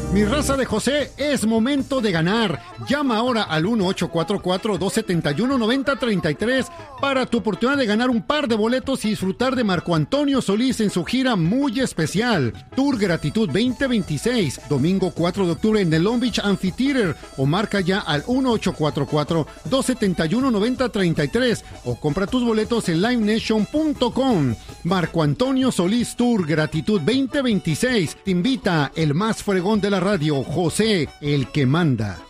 Mi raza de José, es momento de ganar. Llama ahora al 1-844-271-9033 para tu oportunidad de ganar un par de boletos y disfrutar de Marco Antonio Solís en su gira muy especial. Tour Gratitud 2026, domingo 4 de octubre en el Long Beach Amphitheater, o marca ya al 1-844-271-9033 o compra tus boletos en livenation.com. Marco Antonio Solís Tour Gratitud 2026 te invita el más fregón de la radio, José, el que manda.